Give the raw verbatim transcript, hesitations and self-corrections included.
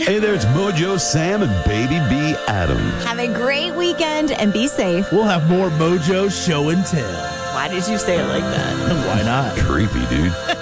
Hey there, it's Mojo Sam and Baby B Adams. Have a great weekend and be safe. We'll have more Mojo Show and Tell. Why did you say it like that? Why not? Creepy, dude.